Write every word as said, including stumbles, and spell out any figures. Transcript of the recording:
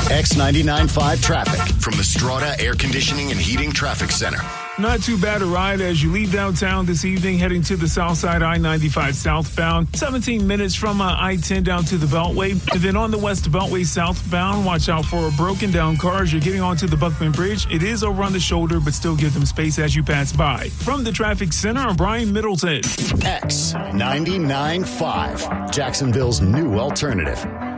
X ninety-nine point five traffic from the Strata Air Conditioning and Heating Traffic Center. Not too bad a ride as you leave downtown this evening, heading to the south side I ninety-five southbound. seventeen minutes from uh, I ten down to the Beltway. And then on the West Beltway southbound, watch out for broken down cars. You're getting onto the Buckman Bridge. It is over on the shoulder, but still give them space as you pass by. From the Traffic Center, I'm Brian Middleton. X ninety-nine point five, Jacksonville's new alternative.